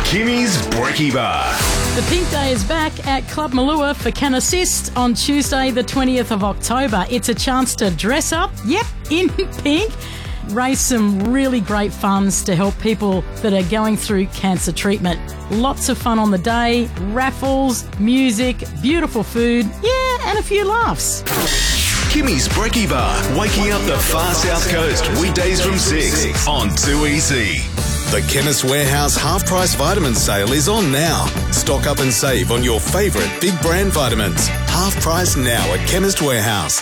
Kimmy's Brekkie Bar. The Pink Day is back at Club Malua for Can Assist on Tuesday the 20th of October. It's a chance to dress up, in pink, raise some really great funds to help people that are going through cancer treatment. Lots of fun on the day, raffles, music, beautiful food, and a few laughs. Kimmy's Brekkie Bar, waking up the far south coast, weekdays from 6 on 2EC. The Chemist Warehouse half-price vitamin sale is on now. Stock up and save on your favourite big brand vitamins. Half price now at Chemist Warehouse.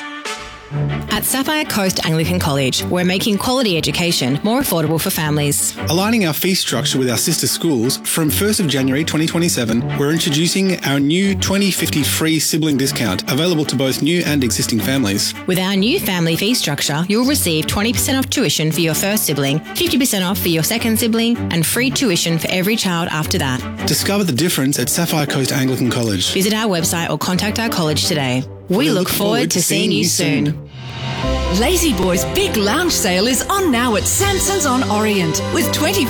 At Sapphire Coast Anglican College, we're making quality education more affordable for families. Aligning our fee structure with our sister schools, from 1st of January 2027, we're introducing our new 2050 free sibling discount, available to both new and existing families. With our new family fee structure, you'll receive 20% off tuition for your first sibling, 50% off for your second sibling, and free tuition for every child after that. Discover the difference at Sapphire Coast Anglican College. Visit our website or contact our college today. We look forward to seeing you soon. Lazy Boy's big lounge sale is on now at Sampson's on Orient with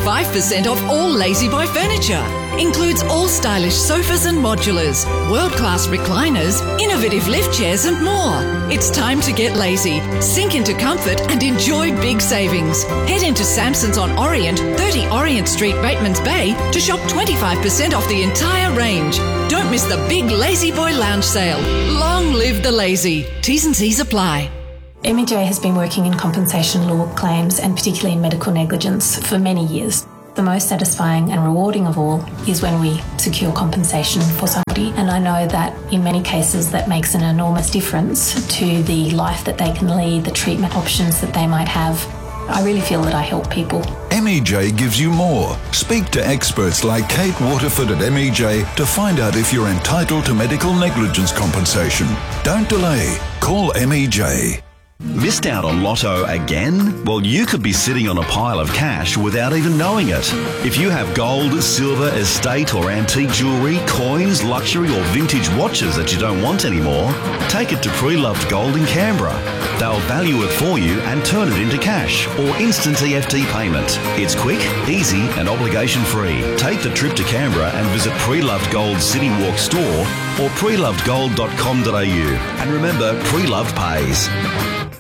25% off all Lazy Boy furniture. Includes all stylish sofas and modulars, world-class recliners, innovative lift chairs and more. It's time to get lazy, sink into comfort and enjoy big savings. Head into Sampson's on Orient, 30 Orient Street, Batemans Bay to shop 25% off the entire range. Don't miss the big Lazy Boy lounge sale. Long live the lazy. T's and C's apply. MEJ has been working in compensation law claims and particularly in medical negligence for many years. The most satisfying and rewarding of all is when we secure compensation for somebody, and I know that in many cases that makes an enormous difference to the life that they can lead, the treatment options that they might have. I really feel that I help people. MEJ gives you more. Speak to experts like Kate Waterford at MEJ to find out if you're entitled to medical negligence compensation. Don't delay. Call MEJ. Missed out on Lotto again? Well, you could be sitting on a pile of cash without even knowing it. If you have gold, silver, estate or antique jewellery, coins, luxury or vintage watches that you don't want anymore, take it to Pre-Loved Gold in Canberra. They'll value it for you and turn it into cash or instant EFT payment. It's quick, easy and obligation-free. Take the trip to Canberra and visit Pre-Loved Gold City Walk store or prelovedgold.com.au. And remember, Pre-Loved pays.